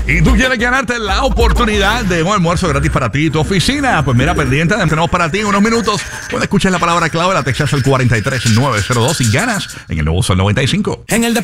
y tú quieres ganarte la oportunidad de un almuerzo gratis para ti y tu oficina, pues mira, pendiente, tenemos para ti en unos minutos. Puedes escuchar la palabra clave, la textas al 43902 y ganas en el nuevo Sol 95. En el